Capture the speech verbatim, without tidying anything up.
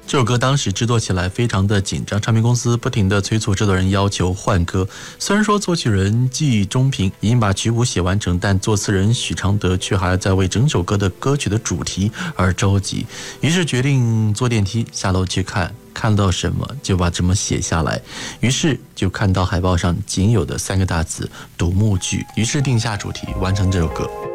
这首歌当时制作起来非常的紧张，唱片公司不停地催促制作人要求换歌。虽然说作曲人季中平已经把曲谱写完成，但作词人许常德却还在为整首歌的歌曲的主题而着急，于是决定坐电梯下楼去看，看到什么就把什么写下来。于是就看到海报上仅有的三个大字独幕剧，于是定下主题，完成这首歌。